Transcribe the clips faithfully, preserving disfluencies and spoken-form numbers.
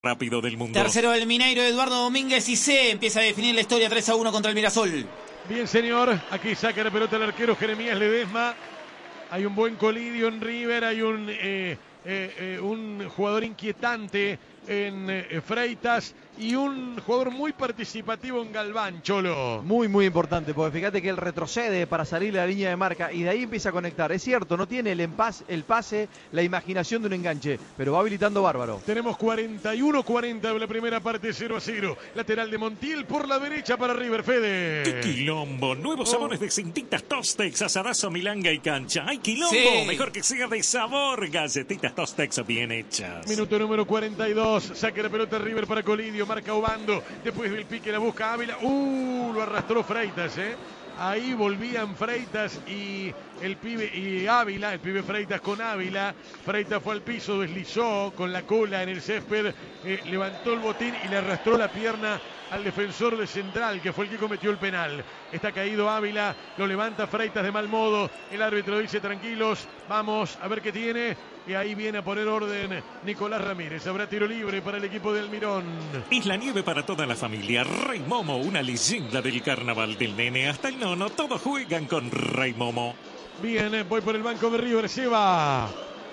rápido del mundo. Tercero el Mineiro, Eduardo Domínguez, y se empieza a definir la historia. Tres a uno contra el Mirasol. Bien, señor, aquí saca la pelota el arquero Jeremías Ledesma. Hay un buen colidio en River, hay un, eh, eh, eh, un jugador inquietante en eh, Freitas y un jugador muy participativo en Galván, Cholo. Muy, muy importante, porque fíjate que él retrocede para salir de la línea de marca y de ahí empieza a conectar. Es cierto, no tiene el, empaz, el pase, la imaginación de un enganche, pero va habilitando bárbaro. Tenemos cuarenta y uno cuarenta de la primera parte, cero a cero. Lateral de Montiel por la derecha para River, Fede. ¡Qué quilombo! Nuevos Oh. sabores de Cintitas Tostex, asadazo, milanga y cancha. ¡Ay, quilombo! Sí. Mejor que sea de sabor. Galletitas Tostex bien hechas. Minuto número cuarenta y dos, saca la pelota River para Colidio, marca Obando, después del pique la busca Ávila, uh, lo arrastró Freitas, eh. Ahí volvían Freitas y el pibe y Ávila, el pibe Freitas con Ávila. Freitas fue al piso, deslizó con la cola en el césped, eh, levantó el botín y le arrastró la pierna al defensor de Central, que fue el que cometió el penal. Está caído Ávila, lo levanta Freitas de mal modo. El árbitro dice tranquilos, vamos a ver qué tiene. Y ahí viene a poner orden Nicolás Ramírez. Habrá tiro libre para el equipo del Mirón. Isla Nieve para toda la familia. Rey Momo, una leyenda del carnaval del nene. Hasta el nono, todos juegan con Rey Momo. Bien, eh, voy por el banco de River, se va.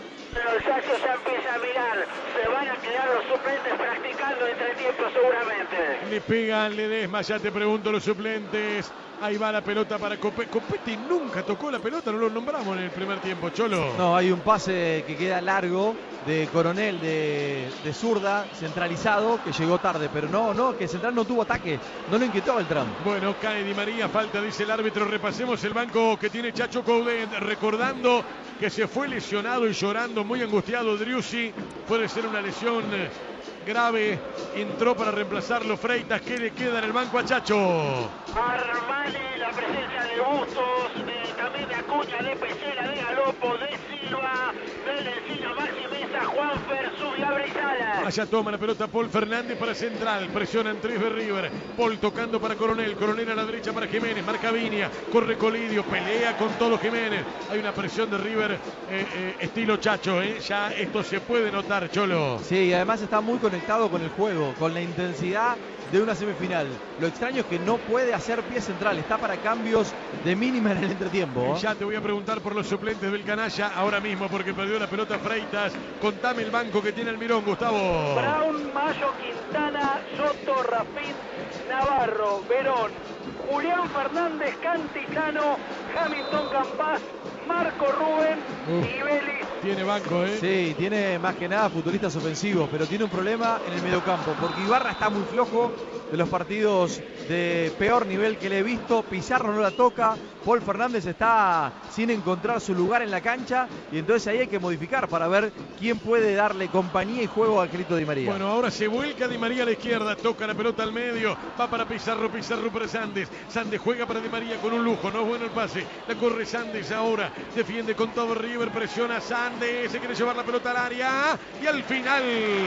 Los Sachos ya empieza a mirar, se van a quedar los suplentes practicando entre tiempo seguramente. Le pegan Ledesma, ya te pregunto los suplentes. Ahí va la pelota para Copete. Copete nunca tocó la pelota, no lo nombramos en el primer tiempo, Cholo. No, hay un pase que queda largo de Coronel de, de zurda, centralizado, que llegó tarde, pero no, no, que Central no tuvo ataque, no lo inquietó Beltrán. Bueno, cae Di María, falta, dice el árbitro. Repasemos el banco que tiene Chacho Coudet, recordando que se fue lesionado y llorando, muy angustiado Driussi. Puede ser una lesión eh, grave. Entró para reemplazarlo Freitas. ¿Qué le queda en el banco a Chacho? Armani, la presencia de Bustos, de, también de Acuña, de Pesela, de Galopo, de Silva, de Encina, Maxi Mesa, Juanfer, Zubiabre y Sala. Allá toma la pelota Paul Fernández para Central. Presiona en tres de River. Paul tocando para Coronel. Coronel a la derecha para Jiménez. Marca Viña. Corre Colidio. Pelea con todo Jiménez. Hay una presión de River eh, eh, estilo Chacho. Eh. Ya esto se puede notar, Cholo. Sí, y además está muy conectado con el juego, con la intensidad de una semifinal. Lo extraño es que no puede hacer pie Central, está para cambios de mínima en el entretiempo. Ya te voy a preguntar por los suplentes del canalla ahora mismo, porque perdió la pelota Freitas. Contame el banco que tiene el Mirón, Gustavo. Brown, Mayo, Quintana, Soto, Rafín, Navarro, Verón, Julián Fernández, Cantizano, Hamilton Campas, Marco Rubén Uf. y Vélez. Tiene banco, ¿eh? Sí, tiene más que nada futbolistas ofensivos, pero tiene un problema en el mediocampo, porque Ibarra está muy flojo, de los partidos de peor nivel que le he visto. Pizarro no la toca, Paul Fernández está sin encontrar su lugar en la cancha, y entonces ahí hay que modificar para ver quién puede darle compañía y juego al Crito Di María. Bueno, ahora se vuelca Di María a la izquierda, toca la pelota al medio, va para Pizarro, Pizarro para Sandes, Sandes juega para Di María con un lujo, no es bueno el pase, la corre Sandes ahora, defiende con todo River, presiona a Sandes, se quiere llevar la pelota al área, y al final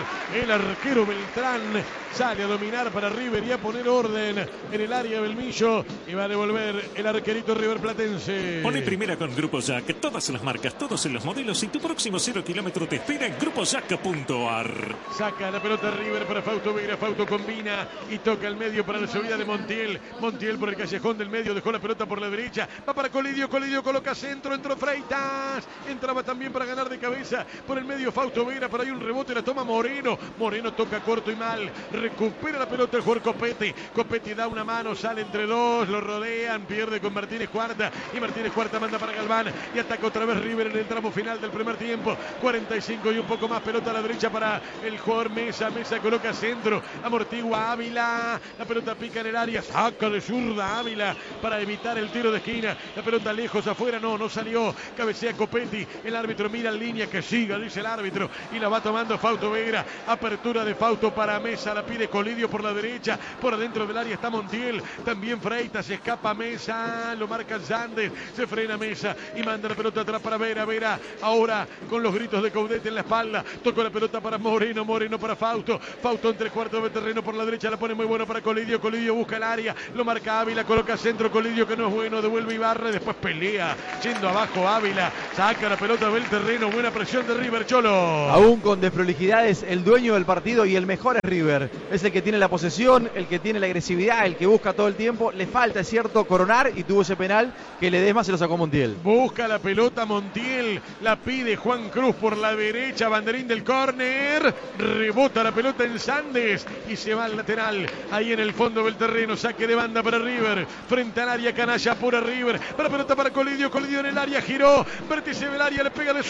el arquero Beltrán sale a dominar para River y a poner orden en el área Belmillo, y va a devolver el arquerito River Platense. Pone primera con Grupo Jack, todas las marcas, todos en los modelos y tu próximo cero kilómetro te espera en grupo jack punto a r. Saca la pelota River para Fausto Vera, Fausto combina y toca el medio para la subida de Montiel. Montiel por el callejón del medio, dejó la pelota por la derecha, va para Colidio, Colidio coloca centro, entró Freitas, entraba también para ganar de cabeza por el medio Fausto Vera, pero hay un rebote, la toma Moreno, Moreno toca corto y mal, recupera la pelota el jugador Copete, Copete da una mano, sale entre dos, lo rodean, pierde con Martínez Cuarta, y Martínez Cuarta manda para Galván, y ataca otra vez River en el tramo final del primer tiempo, cuarenta y cinco y un poco más, pelota a la derecha para el jugador Mesa, Mesa coloca centro, amortigua Ávila, la pelota pica en el área, saca de zurda Ávila para evitar el tiro de esquina, la pelota lejos afuera, no, no salió, cabecea Copetti, el árbitro mira en línea, que siga, dice el árbitro, y la va tomando Fausto Vera, apertura de Fausto para Mesa, la pide Colidio por la derecha, derecha. Por adentro del área está Montiel. También Freitas, se escapa Mesa. Lo marca Sandes. Se frena Mesa y manda la pelota atrás para Vera. Vera ahora con los gritos de Caudete en la espalda. Tocó la pelota para Moreno. Moreno para Fausto. Fausto entre cuartos de terreno por la derecha. La pone muy bueno para Colidio. Colidio busca el área. Lo marca Ávila. Coloca centro. Colidio que no es bueno. Devuelve Ibarra. Y después pelea. Yendo abajo Ávila. Saca la pelota del terreno. Buena presión de River, Cholo. Aún con desprolijidades, el dueño del partido y el mejor es River. Es el que tiene la posesión, el que tiene la agresividad, el que busca todo el tiempo. Le falta, es cierto, coronar y tuvo ese penal que Ledesma se lo sacó Montiel. Busca la pelota Montiel. La pide Juan Cruz por la derecha. Banderín del córner. Rebota la pelota en Sandes y se va al lateral. Ahí en el fondo del terreno. Saque de banda para River. Frente al área, canalla pura River. Para pelota para Colidio. Colidio en el área. Giró. Vértice del área. Le pega de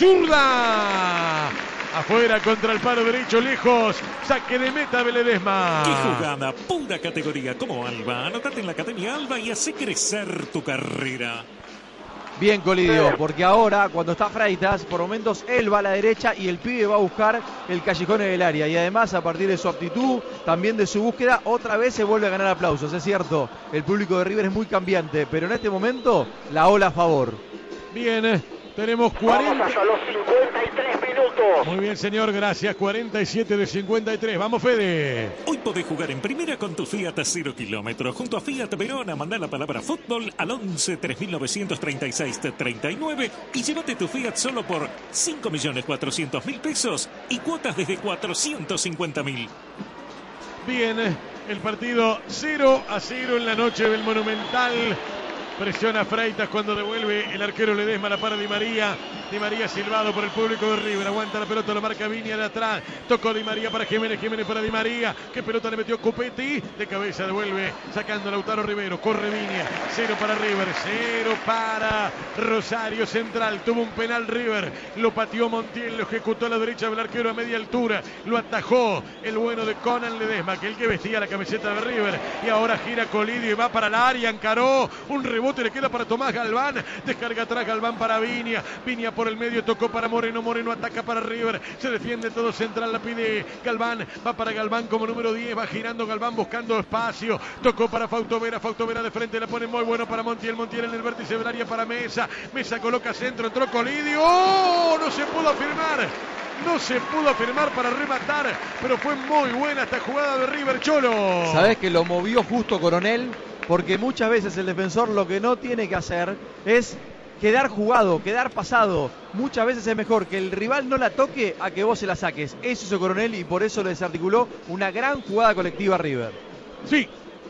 zurda. Afuera contra el palo derecho, lejos. Saque de meta de Ledesma. ¡Qué jugada! Pura categoría como Alba. Anotate en la Academia Alba y hace crecer tu carrera. Bien, Colidio, porque ahora cuando está Freitas, por momentos él va a la derecha y el pibe va a buscar el callejón en el área. Y además, a partir de su aptitud, también de su búsqueda, otra vez se vuelve a ganar aplausos. Es cierto, el público de River es muy cambiante, pero en este momento la ola a favor. Bien, tenemos cuarenta. Vamos hasta los cincuenta y tres minutos. Muy bien, señor, gracias. cuarenta y siete de cincuenta y tres. Vamos, Fede. Hoy podés jugar en primera con tu Fiat a cero kilómetros. Junto a Fiat Verona, mandá la palabra fútbol al once tres mil novecientos treinta y seis treinta y nueve y llévate tu Fiat solo por cinco millones cuatrocientos mil pesos y cuotas desde cuatrocientos cincuenta mil. Bien, el partido cero a cero en la noche del Monumental. Presiona Freitas cuando devuelve el arquero Ledesma, la para Di María. Di María silbado por el público de River. Aguanta la pelota, lo marca Viña de atrás. Tocó Di María para Jiménez, Jiménez para Di María. ¿Qué pelota le metió Copetti? De cabeza devuelve, sacando a Lautaro Rivero. Corre Viña. Cero para River, cero para Rosario Central. Tuvo un penal River. Lo pateó Montiel, lo ejecutó a la derecha del arquero a media altura. Lo atajó el bueno de Conan Ledesma, que el que vestía la camiseta de River. Y ahora gira Colidio y va para el área. Encaró un rebote. Le queda para Tomás Galván. Descarga atrás Galván para Viña. Viña por el medio. Tocó para Moreno. Moreno ataca para River. Se defiende todo central. La pide Galván. Va para Galván como número diez. Va girando Galván buscando espacio. Tocó para Fausto Vera. Fausto Vera de frente. La pone muy bueno para Montiel. Montiel en el vértice del área para Mesa. Mesa coloca centro. Entró Colidio. ¡Oh! No se pudo afirmar. No se pudo afirmar para rematar. Pero fue muy buena esta jugada de River, Cholo. ¿Sabés que lo movió justo Coronel? Porque muchas veces el defensor lo que no tiene que hacer es quedar jugado, quedar pasado. Muchas veces es mejor que el rival no la toque a que vos se la saques. Eso hizo Coronel y por eso le desarticuló una gran jugada colectiva a River. Sí.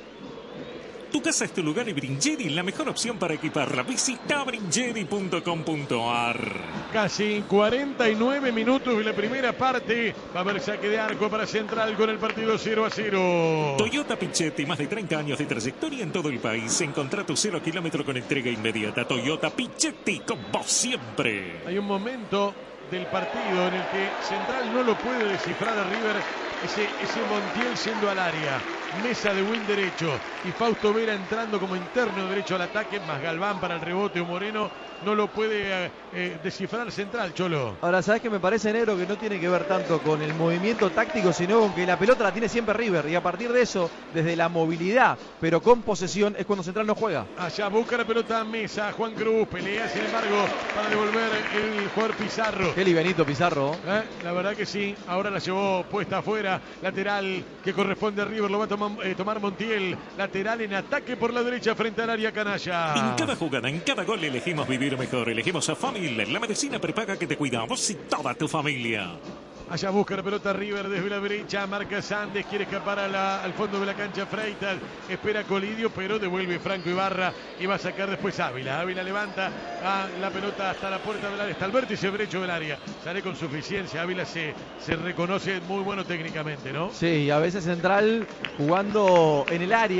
Tu casa es tu lugar y Bringeri, la mejor opción para equiparla. Visita bringeri punto com punto ar. Casi cuarenta y nueve minutos de la primera parte. Va a haber saque de arco para Central con el partido cero a cero. Toyota Pichetti, más de treinta años de trayectoria en todo el país. Encontrá tu cero kilómetro con entrega inmediata. Toyota Pichetti, con vos siempre. Hay un momento del partido en el que Central no lo puede descifrar a River. Ese, ese Montiel siendo al área. Mesa de win derecho y Fausto Vera entrando como interno derecho al ataque, más Galván para el rebote o Moreno, no lo puede eh, eh, descifrar Central, Cholo. Ahora, ¿sabés qué me parece, negro? Que no tiene que ver tanto con el movimiento táctico, sino con que la pelota la tiene siempre River, y a partir de eso, desde la movilidad, pero con posesión, es cuando Central no juega. Allá busca la pelota a Mesa, Juan Cruz, pelea sin embargo para devolver el jugador Pizarro. Qué livianito Pizarro. ¿Eh? La verdad que sí, ahora la llevó puesta afuera, lateral que corresponde a River, lo va a tomar, eh, tomar Montiel, lateral en ataque por la derecha frente al área canalla. En cada jugada, en cada gol elegimos vivir mejor, elegimos a Famil, la medicina prepaga que te cuida a vos y toda tu familia. Allá busca la pelota River desde la derecha, marca Sandes, quiere escapar a la, al fondo de la cancha Freitas, espera Colidio, pero devuelve Franco Ibarra y va a sacar después Ávila. Ávila levanta a la pelota hasta la puerta del área, hasta el vértice derecho del área. Sale con suficiencia, Ávila se, se reconoce muy bueno técnicamente, ¿no? Sí, a veces Central jugando en el área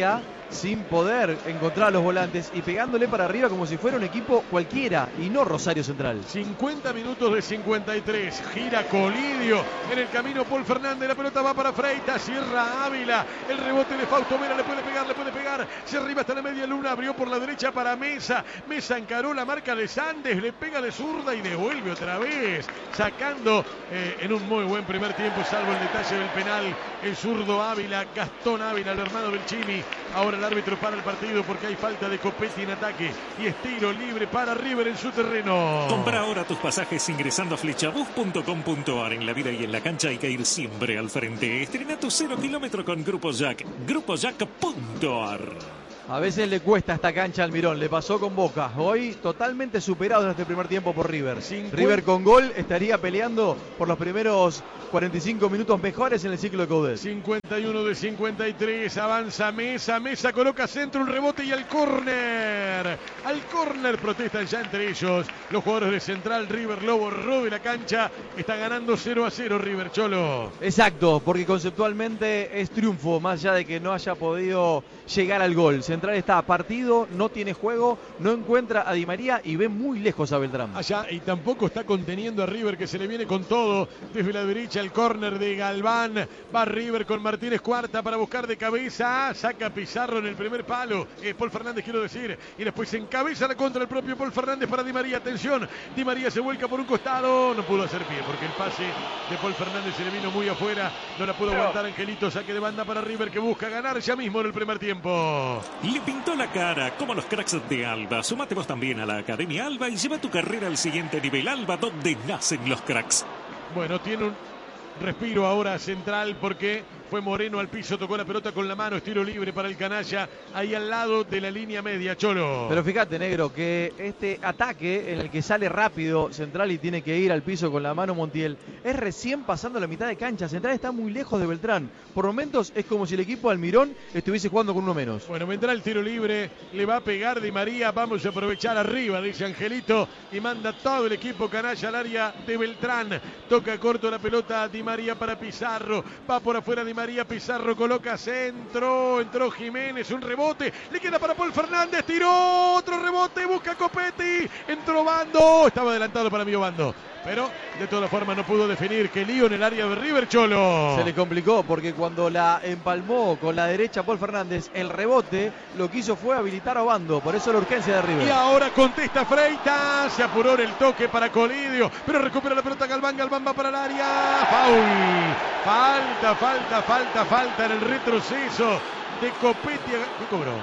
sin poder encontrar a los volantes y pegándole para arriba como si fuera un equipo cualquiera y no Rosario Central. cincuenta minutos de cincuenta y tres. Gira Colidio. En el camino Paul Fernández. La pelota va para Freitas. Cierra Ávila. El rebote de Fausto Vera. Le puede pegar, le puede pegar. Se arriba hasta la media luna. Abrió por la derecha para Mesa. Mesa encaró la marca de Sandes. Le pega de zurda y devuelve otra vez. Sacando eh, en un muy buen primer tiempo, salvo el detalle del penal, el zurdo Ávila. Gastón Ávila, el hermano del Chimi. Ahora el árbitro para el partido porque hay falta de Copetti en ataque. Y es tiro libre para River en su terreno. Compra ahora tus pasajes ingresando a flechabus punto com punto ar. En la vida y en la cancha hay que ir siempre al frente. Estrena tu cero kilómetro con Grupo Jack. grupo jack punto ar. A veces le cuesta esta cancha al Mirón, le pasó con Boca. Hoy totalmente superado en este primer tiempo por River. cincuenta River con gol estaría peleando por los primeros cuarenta y cinco minutos mejores en el ciclo de Coudet. cincuenta y uno de cincuenta y tres, avanza Mesa, Mesa coloca centro, un rebote y al córner. Al córner protestan ya entre ellos los jugadores de Central. River Lobo robe la cancha, está ganando cero a cero River, Cholo. Exacto, porque conceptualmente es triunfo, más allá de que no haya podido llegar al gol. Central está partido, no tiene juego, no encuentra a Di María y ve muy lejos a Beltrán. Allá y tampoco está conteniendo a River, que se le viene con todo desde la derecha. El córner de Galván, va River con Martínez Cuarta para buscar de cabeza, saca Pizarro en el primer palo, eh, Paul Fernández quiero decir, y después se encabeza la contra el propio Paul Fernández para Di María. Atención, Di María se vuelca por un costado, no pudo hacer pie porque el pase de Paul Fernández se le vino muy afuera, no la pudo aguantar Angelito. Saque de banda para River, que busca ganar ya mismo en el primer tiempo. Le pintó la cara como los cracks de Alba. Sumate vos también a la Academia Alba y lleva tu carrera al siguiente nivel. Alba, donde nacen los cracks. Bueno, tiene un respiro ahora Central porque fue Moreno al piso, tocó la pelota con la mano, es tiro libre para el canalla, ahí al lado de la línea media, Cholo. Pero fíjate, negro, que este ataque en el que sale rápido Central y tiene que ir al piso con la mano Montiel, es recién pasando la mitad de cancha. Central está muy lejos de Beltrán. Por momentos es como si el equipo de Almirón estuviese jugando con uno menos. Bueno, vendrá el tiro libre, le va a pegar Di María, vamos a aprovechar arriba, dice Angelito, y manda todo el equipo canalla al área de Beltrán. Toca corto la pelota Di María para Pizarro, va por afuera Di María. María Pizarro coloca centro, entró Jiménez, un rebote, le queda para Paul Fernández, tiró, otro rebote, busca Copetti, entró Bando, estaba adelantado para mí Bando, pero de todas formas no pudo definir. Qué lío en el área de River, Cholo. Se le complicó porque cuando la empalmó con la derecha Paul Fernández, el rebote lo que hizo fue habilitar a Bando, por eso la urgencia de River. Y ahora contesta Freitas, se apuró en el toque para Colidio, pero recupera la pelota Galván, Galván va para el área, foul, falta, falta, falta, falta en el retroceso de Copetti. ¿Qué cobró?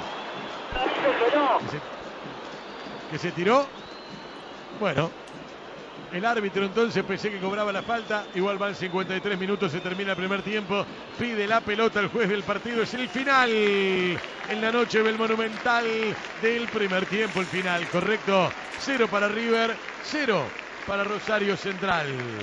¿Que se, que se tiró? Bueno, el árbitro entonces pensé que cobraba la falta. Igual van cincuenta y tres minutos, se termina el primer tiempo. Pide la pelota al juez del partido. Es el final en la noche del Monumental del primer tiempo. El final, correcto. Cero para River, cero para Rosario Central.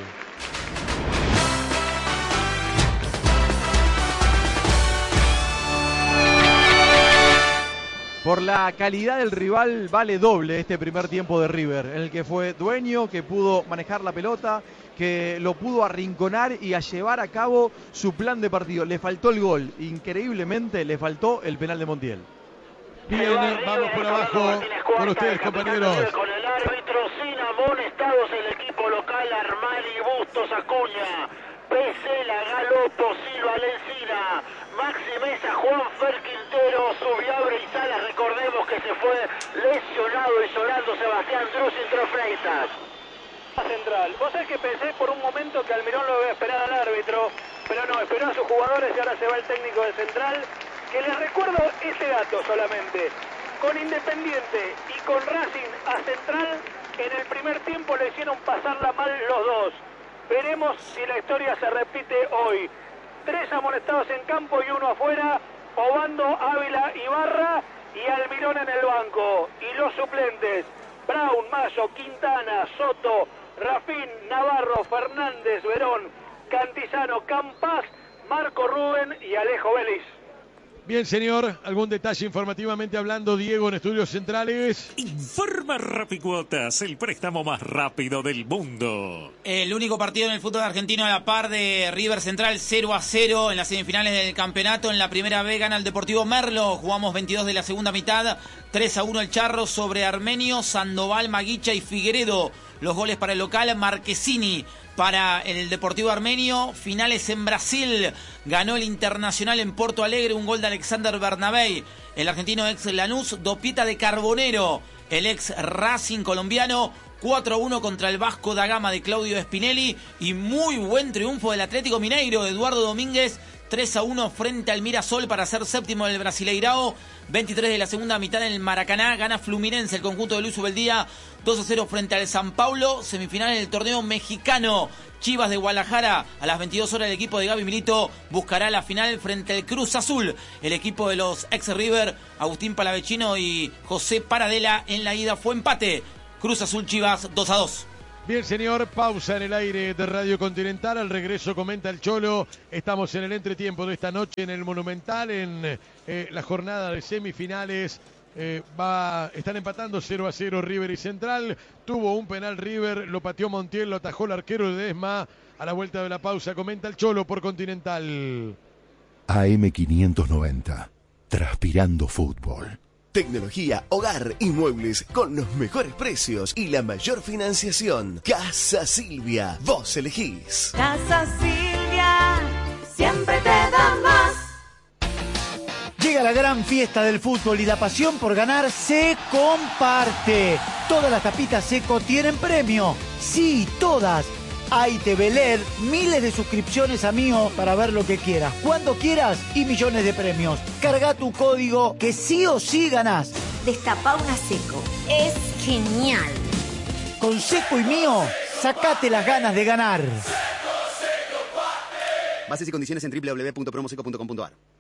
Por la calidad del rival vale doble este primer tiempo de River, en el que fue dueño, que pudo manejar la pelota, que lo pudo arrinconar y a llevar a cabo su plan de partido. Le faltó el gol, increíblemente le faltó el penal de Montiel. Bien, vamos por abajo con ustedes, compañeros. Con el árbitro sin amonestados, el equipo local, Armani, Bustos, Acuña, Pesela, Galopo, Silva, Lencina, Maxi Mesa, Juanfer Quintero, Subiabre y Salas. Recordemos que se fue lesionado y llorando Sebastián Druz, entró Freitas. Central. Vos sabés que pensé por un momento que Almirón lo iba a esperar al árbitro, pero no, esperó a sus jugadores y ahora se va el técnico de Central, que les recuerdo ese dato solamente. Con Independiente y con Racing a Central, en el primer tiempo le hicieron pasarla mal los dos. Veremos si la historia se repite hoy. Tres amonestados en campo y uno afuera, Obando, Ávila, Ibarra y Almirón en el banco. Y los suplentes, Brown, Mayo, Quintana, Soto, Rafín, Navarro, Fernández, Verón, Cantizano, Campas, Marco Rubén y Alejo Vélez. Bien, señor, ¿algún detalle informativamente hablando, Diego, en Estudios Centrales? Informa Rapicuotas, el préstamo más rápido del mundo. El único partido en el fútbol argentino a la par de River Central, cero a cero en las semifinales del campeonato. En la primera B gana el Deportivo Merlo. Jugamos veintidós de la segunda mitad. tres a uno el Charro sobre Armenio, Sandoval, Maguicha y Figueredo. Los goles para el local, Marquesini para el Deportivo Armenio. Finales en Brasil. Ganó el Internacional en Porto Alegre, un gol de Alexander Bernabé. El argentino ex Lanús, Dopieta de Carbonero. El ex Racing colombiano, cuatro a uno contra el Vasco da Gama de Claudio Spinelli. Y muy buen triunfo del Atlético Mineiro, Eduardo Domínguez. tres a uno frente al Mirasol para ser séptimo del Brasileirao. veintitrés de la segunda mitad en el Maracaná. Gana Fluminense, el conjunto de Luis Ubeldía. dos a cero frente al San Paulo. Semifinales del torneo mexicano. Chivas de Guadalajara. A las veintidós horas el equipo de Gaby Milito buscará la final frente al Cruz Azul. El equipo de los ex River, Agustín Palavecino y José Paradela, en la ida fue empate. Cruz Azul Chivas dos a dos. Bien, señor, pausa en el aire de Radio Continental. Al regreso comenta el Cholo. Estamos en el entretiempo de esta noche en el Monumental, en eh, la jornada de semifinales. Eh, va, están empatando cero a cero River y Central. Tuvo un penal River, lo pateó Montiel, lo atajó el arquero de Desma. A la vuelta de la pausa comenta el Cholo por Continental. A M quinientos noventa, transpirando fútbol. Tecnología, hogar y muebles con los mejores precios y la mayor financiación. Casa Silvia, vos elegís. Casa Silvia, siempre te da más. Llega la gran fiesta del fútbol y la pasión por ganar se comparte. Todas las tapitas Seco tienen premio. Sí, todas. Hay T V L E D, miles de suscripciones a Mío para ver lo que quieras, cuando quieras y millones de premios. Carga tu código que sí o sí ganás. Destapá una Seco. Es genial. Con Seco y Mío, sacate las ganas de ganar. Bases y condiciones en doble u doble u doble u punto promoseco punto com punto a r.